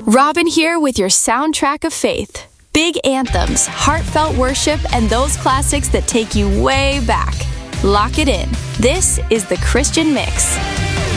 Robin here with your soundtrack of faith. Big anthems, heartfelt worship, and those classics that take you way back. Lock it in. This is the Christian Mix.